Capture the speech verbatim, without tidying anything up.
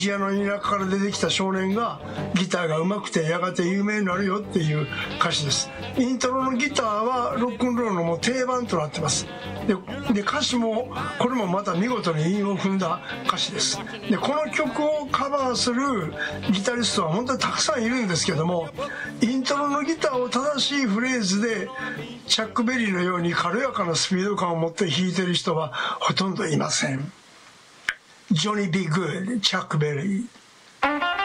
ジアの田舎から出てきた少年がギターが上手くてやがて有名になるよっていう歌詞です。イントロのギターはロックンロールのもう定番となってます。でで歌詞もこれもまた見事に韻を踏んだ歌詞です。でこの曲をカバーするギタリストは本当にたくさんいるんですけども、イントロのギターを正しいフレーズでチャック・ベリーのように軽やかなスピード感を持って弾いてる人はほとんどいません。ジョニー・ビー・グッド、チャック・ベリー。